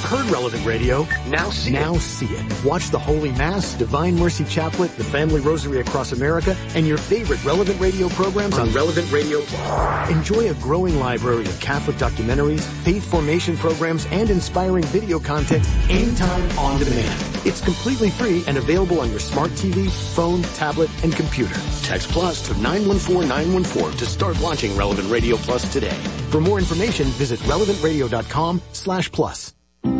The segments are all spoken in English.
You've heard Relevant Radio. Now see it. Watch the Holy Mass, Divine Mercy Chaplet, the Family Rosary Across America, and your favorite Relevant Radio programs on Relevant Radio Plus. Enjoy a growing library of Catholic documentaries, faith formation programs, and inspiring video content anytime on demand. It's completely free and available on your smart TV, phone, tablet, and computer. Text Plus to 914-914 to start launching Relevant Radio Plus today. For more information, visit relevantradio.com/plus.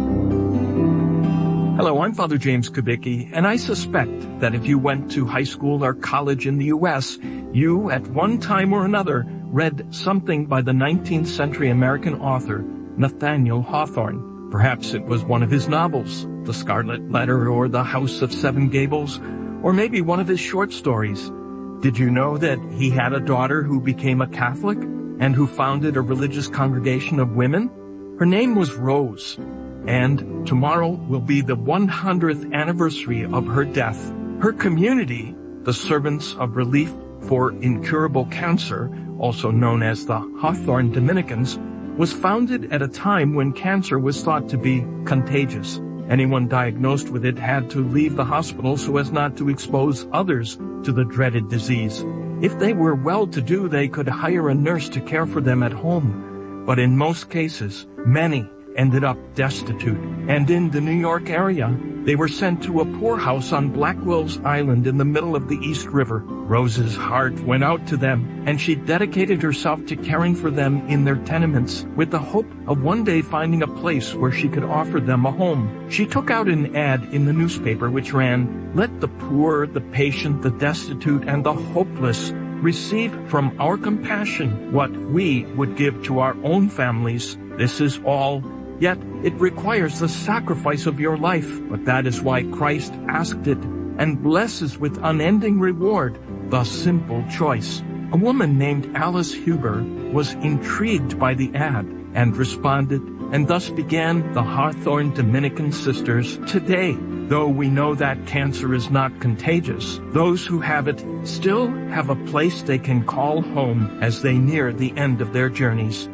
Hello, I'm Father James Kubicki, and I suspect that if you went to high school or college in the U.S., you, at one time or another, read something by the 19th century American author Nathaniel Hawthorne. Perhaps it was one of his novels, The Scarlet Letter or The House of Seven Gables, or maybe one of his short stories. Did you know that he had a daughter who became a Catholic and who founded a religious congregation of women? Her name was Rose. And tomorrow will be the 100th anniversary of her death. Her community, the Servants of Relief for Incurable Cancer, also known as the Hawthorne Dominicans, was founded at a time when cancer was thought to be contagious. Anyone diagnosed with it had to leave the hospital so as not to expose others to the dreaded disease. If they were well-to-do, they could hire a nurse to care for them at home. But in most cases, many ended up destitute, and in the New York area, they were sent to a poorhouse on Blackwell's Island in the middle of the East River. Rose's heart went out to them, and she dedicated herself to caring for them in their tenements, with the hope of one day finding a place where she could offer them a home. She took out an ad in the newspaper which ran, "Let the poor, the patient, the destitute, and the hopeless receive from our compassion what we would give to our own families. This is all. Yet it requires the sacrifice of your life, but that is why Christ asked it and blesses with unending reward the simple choice." A woman named Alice Huber was intrigued by the ad and responded, and thus began the Hawthorne Dominican Sisters. Today, though we know that cancer is not contagious, those who have it still have a place they can call home as they near the end of their journeys.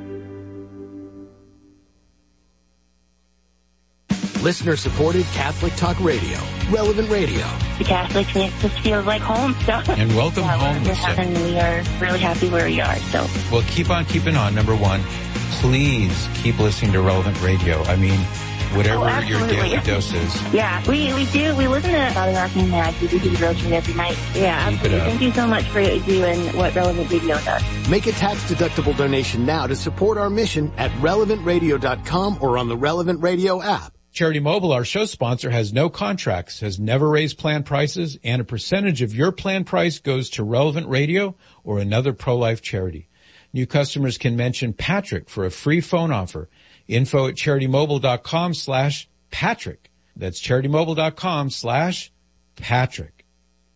Listener-supported Catholic Talk Radio, Relevant Radio. The Catholics makes us feel like home. So. And welcome home, Lisa. And we are really happy where we are. So. Well, keep on keeping on. Number one, please keep listening to Relevant Radio. I mean, whatever your daily dose is. Yeah, we do. We listen to Father Martin Mag. We do the Rosary every night. Yeah, absolutely. Thank you so much for doing what Relevant Radio does. Make a tax-deductible donation now to support our mission at relevantradio.com or on the Relevant Radio app. Charity Mobile, our show sponsor, has no contracts, has never raised plan prices, and a percentage of your plan price goes to Relevant Radio or another pro-life charity. New customers can mention Patrick for a free phone offer. Info at CharityMobile.com/Patrick. That's CharityMobile.com/Patrick.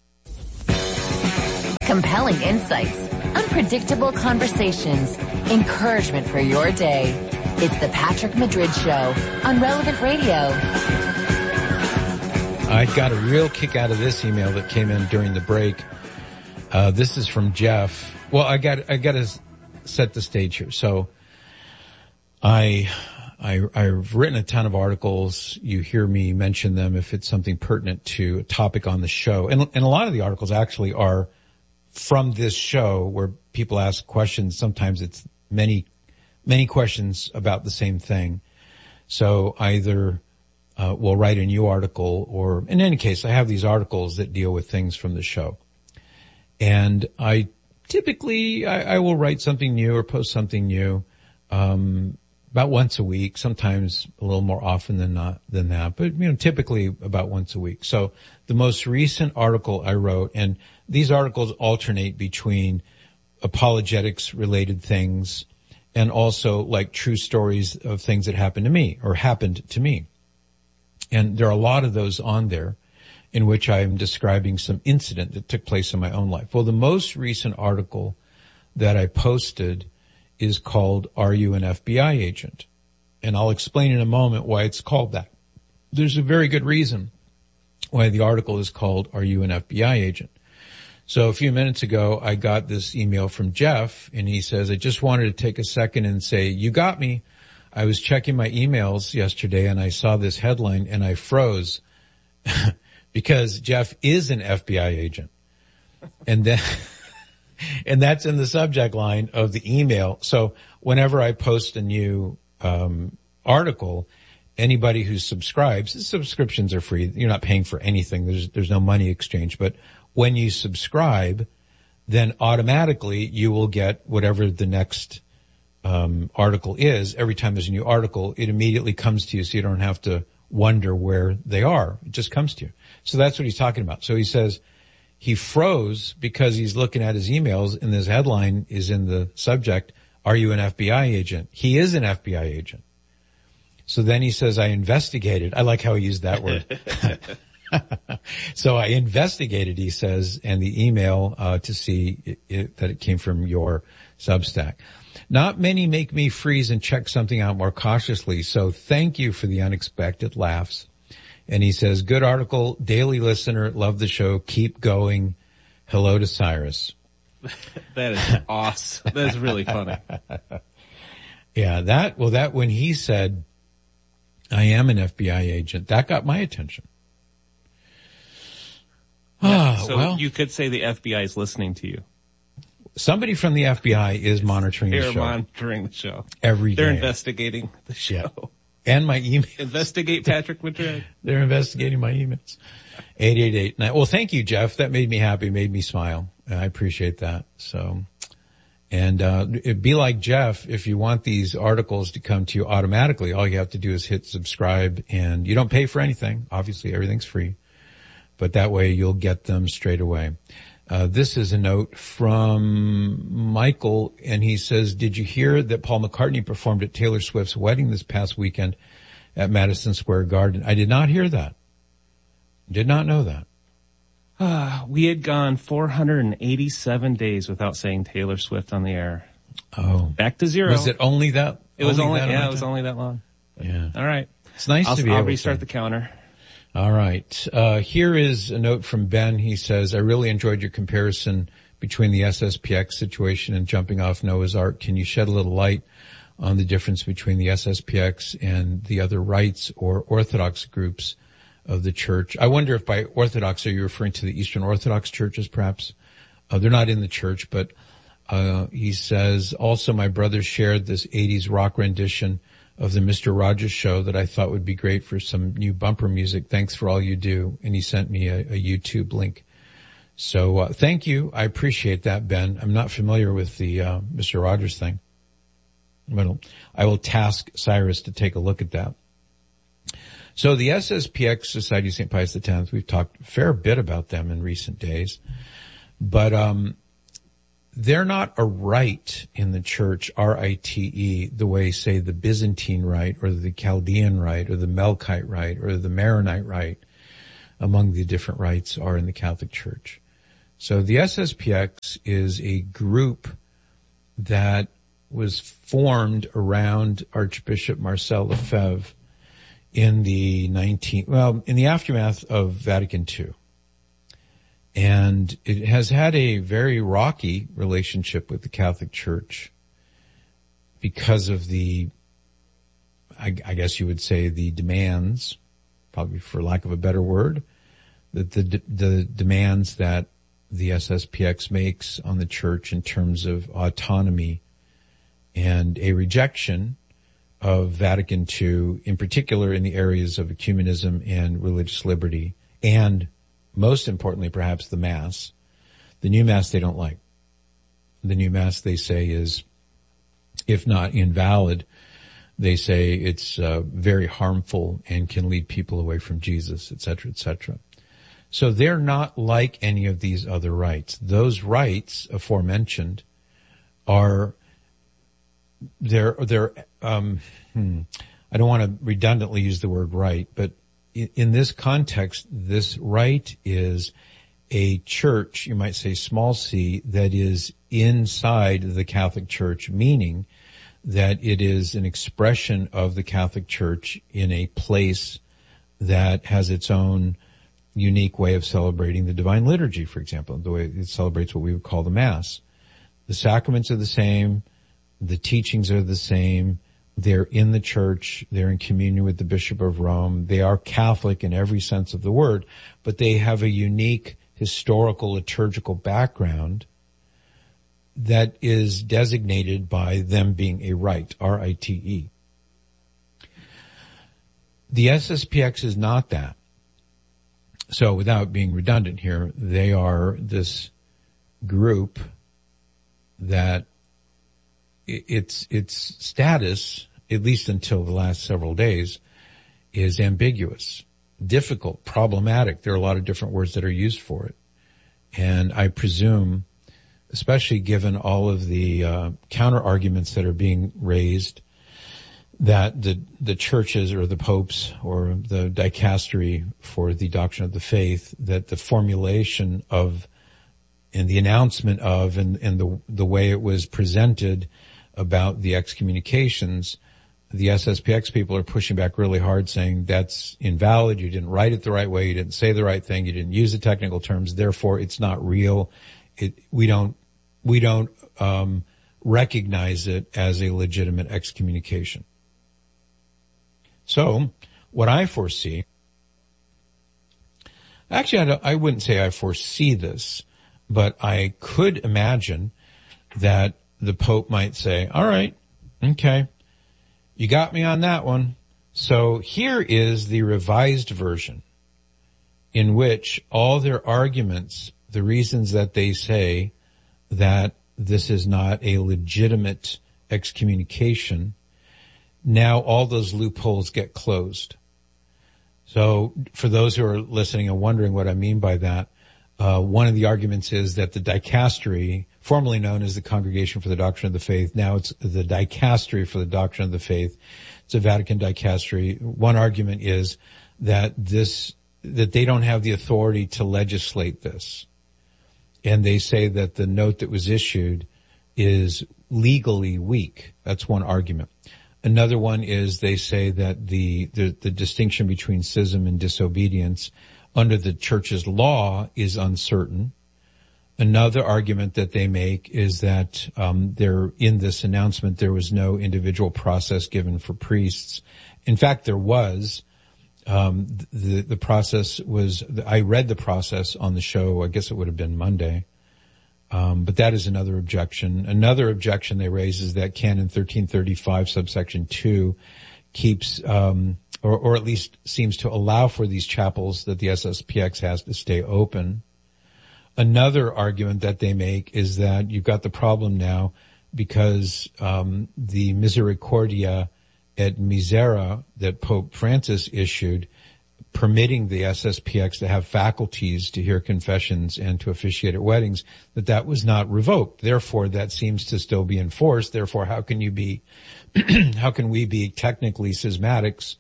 Compelling insights, unpredictable conversations, encouragement for your day. It's the Patrick Madrid Show on Relevant Radio. I got a real kick out of this email that came in during the break. This is from Jeff. Well, I got to set the stage here. So I've written a ton of articles. You hear me mention them if it's something pertinent to a topic on the show. And a lot of the articles actually are from this show where people ask questions. Sometimes it's many questions about the same thing. So either we'll write a new article, or in any case, I have these articles that deal with things from the show. And I typically will write something new or post something new about once a week, sometimes a little more often than that, but typically about once a week. So the most recent article I wrote, and these articles alternate between apologetics related things and also like true stories of things that happened to me or happened to me. And there are a lot of those on there in which I am describing some incident that took place in my own life. Well, the most recent article that I posted is called, "Are You an FBI Agent?" And I'll explain in a moment why it's called that. There's a very good reason why the article is called, "Are You an FBI Agent?" So a few minutes ago, I got this email from Jeff, and he says, "I just wanted to take a second and say, you got me. I was checking my emails yesterday and I saw this headline and I froze because Jeff is an FBI agent. And then, and that's in the subject line of the email. So whenever I post a new, article, anybody who subscribes, the subscriptions are free. You're not paying for anything. There's no money exchange. But when you subscribe, then automatically you will get whatever the next article is. Every time there's a new article, it immediately comes to you, so you don't have to wonder where they are. It just comes to you. So that's what he's talking about. So he says he froze because he's looking at his emails, and this headline is in the subject, "Are you an FBI agent?" He is an FBI agent. So then he says, I investigated. I like how he used that word. So I investigated, he says, and the email to see that it came from your Substack. Not many make me freeze and check something out more cautiously, so thank you for the unexpected laughs. And he says, good article, daily listener, love the show, keep going. Hello to Cyrus. That is awesome. That's really funny. Yeah, when he said, I am an FBI agent, that got my attention. Yeah, so you could say the FBI is listening to you. Somebody from the FBI is monitoring the show. They're monitoring the show. Every day. They're investigating the show. Yeah. And my emails. Investigate Patrick Madrid. They're investigating my emails. 888. Well, thank you, Jeff. That made me happy, made me smile. I appreciate that. So, and it'd be like Jeff, if you want these articles to come to you automatically, all you have to do is hit subscribe, and you don't pay for anything. Obviously, everything's free. But that way you'll get them straight away. This is a note from Michael, and he says, did you hear that Paul McCartney performed at Taylor Swift's wedding this past weekend at Madison Square Garden? I did not hear that. Did not know that. We had gone 487 days without saying Taylor Swift on the air. Oh. Back to zero. Was it only that? It was only that long. Yeah. All right. It's nice to be able to. I'll restart the counter. All right. Here is a note from Ben. He says, I really enjoyed your comparison between the SSPX situation and jumping off Noah's Ark. Can you shed a little light on the difference between the SSPX and the other rights or Orthodox groups of the church? I wonder if by Orthodox, are you referring to the Eastern Orthodox churches perhaps? They're not in the church, but he says, also my brother shared this 80s rock rendition of the Mr. Rogers Show that I thought would be great for some new bumper music. Thanks for all you do. And he sent me a YouTube link. So thank you. I appreciate that, Ben. I'm not familiar with the Mr. Rogers thing. But I will task Cyrus to take a look at that. So the SSPX, Society of St. Pius X, we've talked a fair bit about them in recent days. But they're not a rite in the church, R-I-T-E, the way, say, the Byzantine rite or the Chaldean rite or the Melkite rite or the Maronite rite among the different rites are in the Catholic Church. So the SSPX is a group that was formed around Archbishop Marcel Lefebvre in the aftermath of Vatican II. And it has had a very rocky relationship with the Catholic Church because of the, I guess you would say, the demands, probably for lack of a better word, that the demands that the SSPX makes on the church in terms of autonomy and a rejection of Vatican II, in particular in the areas of ecumenism and religious liberty, and most importantly, perhaps, the Mass. The new Mass they don't like. The new Mass, they say, is, if not invalid, they say it's very harmful and can lead people away from Jesus, etc., etc. So they're not like any of these other rites. Those rites aforementioned are, I don't want to redundantly use the word rite, but in this context, this rite is a church, you might say small c, that is inside the Catholic Church, meaning that it is an expression of the Catholic Church in a place that has its own unique way of celebrating the Divine Liturgy, for example, the way it celebrates what we would call the Mass. The sacraments are the same, the teachings are the same, They're in the church. They're in communion with the Bishop of Rome. They are Catholic in every sense of the word, but they have a unique historical liturgical background that is designated by them being a rite, R-I-T-E. The SSPX is not that. So without being redundant here, they are this group that its status, at least until the last several days, is ambiguous, difficult, problematic. There are a lot of different words that are used for it. And I presume, especially given all of the counter arguments that are being raised, that the churches or the popes or the dicastery for the doctrine of the faith, that the formulation of and the announcement of and the way it was presented about the excommunications, the SSPX people are pushing back really hard, saying that's invalid. You didn't write it the right way. You didn't say the right thing. You didn't use the technical terms. Therefore, it's not real. We don't recognize it as a legitimate excommunication. So, what I foresee, actually, I wouldn't say I foresee this, but I could imagine that the Pope might say, all right, okay, you got me on that one. So here is the revised version in which all their arguments, the reasons that they say that this is not a legitimate excommunication, now all those loopholes get closed. So for those who are listening and wondering what I mean by that, one of the arguments is that the dicastery, formerly known as the Congregation for the Doctrine of the Faith, now it's the Dicastery for the Doctrine of the Faith. It's a Vatican dicastery. One argument is that that they don't have the authority to legislate this. And they say that the note that was issued is legally weak. That's one argument. Another one is they say that the distinction between schism and disobedience under the church's law is uncertain. Another argument that they make is that in this announcement there was no individual process given for priests. In fact, there was. The process was. I read the process on the show. I guess it would have been Monday. But that is another objection. Another objection they raise is that Canon 1335 subsection 2 keeps, or at least seems to allow for these chapels that the SSPX has to stay open. Another argument that they make is that you've got the problem now because the Misericordia et Misera that Pope Francis issued, permitting the SSPX to have faculties to hear confessions and to officiate at weddings, that was not revoked. Therefore, that seems to still be enforced. Therefore, how can we be technically schismatics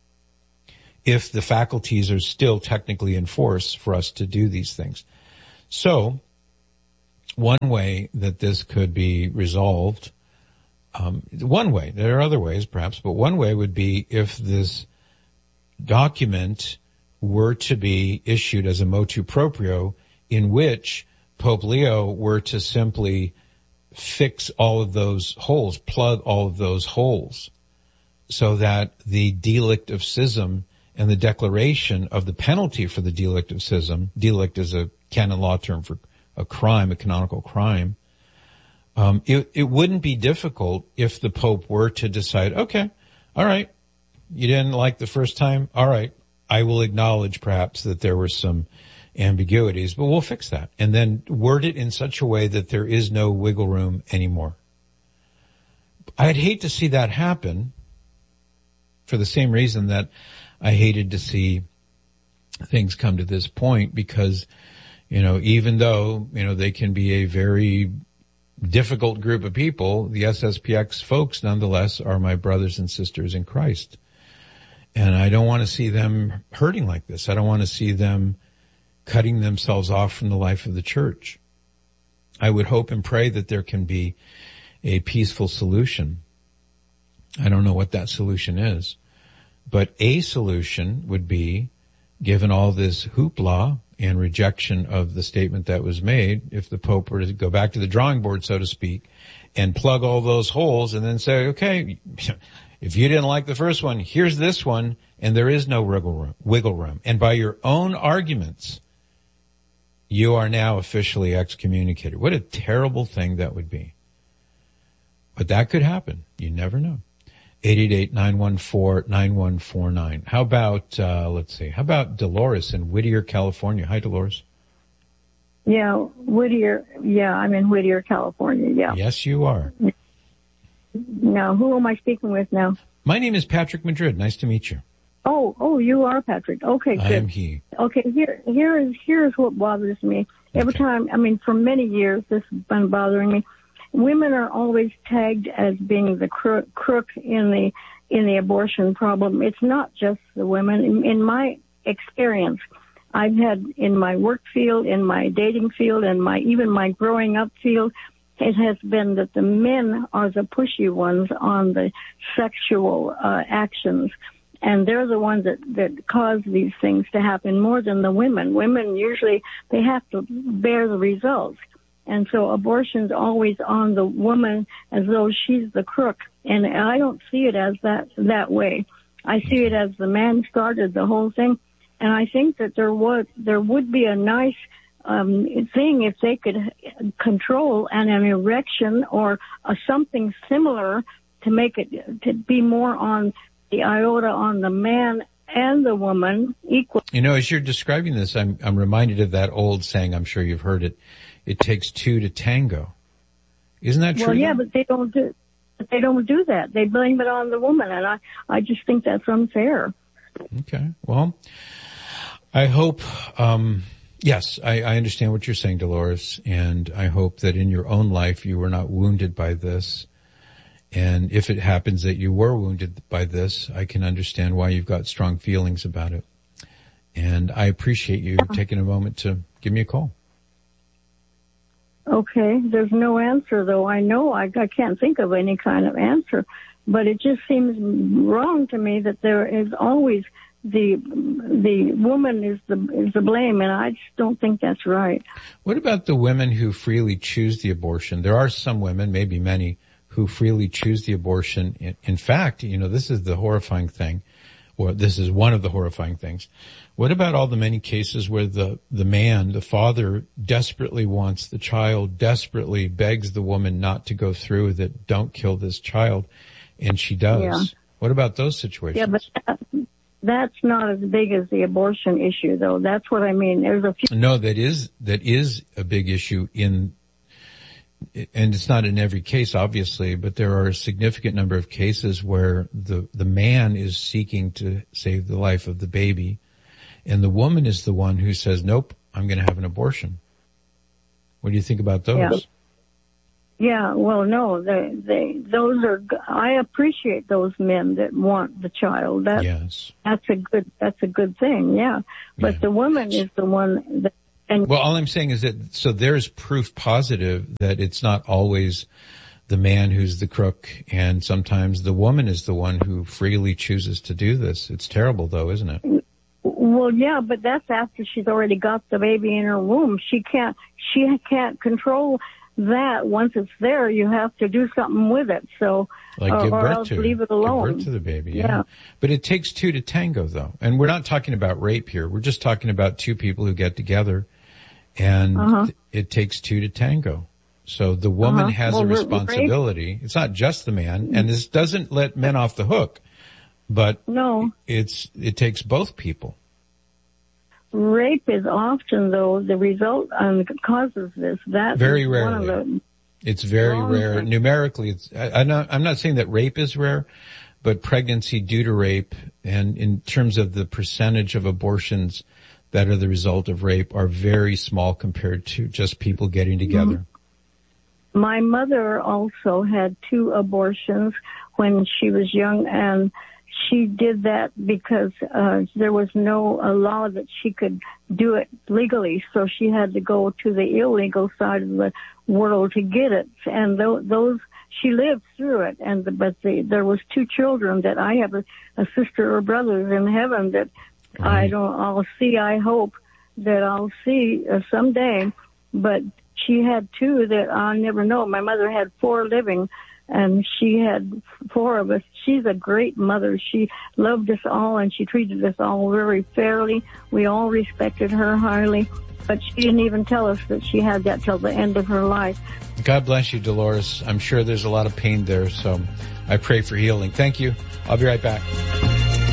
if the faculties are still technically in force for us to do these things? So, one way that this could be resolved, one way, there are other ways perhaps, but one way would be if this document were to be issued as a motu proprio in which Pope Leo were to simply fix all of those holes, plug all of those holes, so that the delict of schism and the declaration of the penalty for the delict of schism, delict is a canon law term for a crime, a canonical crime, it wouldn't be difficult if the Pope were to decide, okay, all right, you didn't like the first time? All right. I will acknowledge perhaps that there were some ambiguities, but we'll fix that. And then word it in such a way that there is no wiggle room anymore. I'd hate to see that happen for the same reason that I hated to see things come to this point because, even though, they can be a very difficult group of people, the SSPX folks nonetheless are my brothers and sisters in Christ. And I don't want to see them hurting like this. I don't want to see them cutting themselves off from the life of the church. I would hope and pray that there can be a peaceful solution. I don't know what that solution is, but a solution would be, given all this hoopla and rejection of the statement that was made, if the Pope were to go back to the drawing board, so to speak, and plug all those holes and then say, okay, If you didn't like the first one, here's this one, and there is no wiggle room. And by your own arguments, you are now officially excommunicated. What a terrible thing that would be. But that could happen. You never know. 888-914-9149. How about, let's see, how about Dolores in Whittier, California? Hi, Dolores. Yeah, Whittier. Yeah, I'm in Whittier, California. Yeah. Yes, you are. Now, who am I speaking with now? My name is Patrick Madrid. Nice to meet you. Oh, you are Patrick. Okay, good. I am he. Okay, here's what bothers me. Every time, I mean, for many years, this has been bothering me. Women are always tagged as being the crook in the abortion problem. It's not just the women. In my experience, I've had in my work field, in my dating field, and even my growing up field, it has been that the men are the pushy ones on the sexual actions. And they're the ones that cause these things to happen more than the women. Women usually, they have to bear the results. And so abortion's always on the woman as though she's the crook. And I don't see it as that way. I see it as the man started the whole thing. And I think that there would be a nice thing if they could control an erection or something similar to make it to be more on the iota on the man and the woman equal. You know, as you're describing this, I'm reminded of that old saying. I'm sure you've heard it. It takes two to tango. Isn't that true? Well, yeah, but they don't do that. They blame it on the woman, and I just think that's unfair. Okay. Well, I hope, yes, I understand what you're saying, Dolores, and I hope that in your own life you were not wounded by this. And if it happens that you were wounded by this, I can understand why you've got strong feelings about it. And I appreciate you taking a moment to give me a call. Okay, there's no answer, though. I know I can't think of any kind of answer, but it just seems wrong to me that there is always the woman is the blame, and I just don't think that's right. What about the women who freely choose the abortion? There are some women, maybe many, who freely choose the abortion. In fact, you know, this is the horrifying thing, or this is one of the horrifying things. What about all the many cases where the man, the father, desperately wants the child, desperately begs the woman not to go through with it, don't kill this child, and she does? Yeah. What about those situations? Yeah, but that's not as big as the abortion issue, though. That's what I mean. There's a few. No, that is a big issue and it's not in every case, obviously, but there are a significant number of cases where the man is seeking to save the life of the baby, and the woman is the one who says, nope, I'm going to have an abortion. What do you think about those? Yeah, well, no, those are, I appreciate those men that want the child. That's a good thing, yeah. But the woman is the one that, well, all I'm saying is that, so there's proof positive that it's not always the man who's the crook, and sometimes the woman is the one who freely chooses to do this. It's terrible, though, isn't it? Well, yeah, but that's after she's already got the baby in her womb. She can't control that. Once it's there, you have to do something with it. So, like give or birth else to leave it alone. Give birth to the baby, yeah. But it takes two to tango, though. And we're not talking about rape here. We're just talking about two people who get together, and it takes two to tango. So the woman has a responsibility. It's not just the man, and this doesn't let men off the hook, but it takes both people. Rape is often, though, the result causes this. That's very rarely. It's very rare. Numerically, I'm not saying that rape is rare, but pregnancy due to rape, and in terms of the percentage of abortions that are the result of rape, are very small compared to just people getting together. My mother also had 2 abortions when she was young, and she did that because there was no law that she could do it legally, so she had to go to the illegal side of the world to get it. And those she lived through it. There was 2 children that I have a sister or brothers in heaven that I'll see. I hope that I'll see someday. But she had 2 that I'll never know. My mother had 4 living. and she had 4 of us. She's a great mother. She loved us all, and she treated us all very fairly. We all respected her highly, but she didn't even tell us that she had that till the end of her life. God bless you, Dolores. I'm sure there's a lot of pain there, so I pray for healing. Thank you. I'll be right back.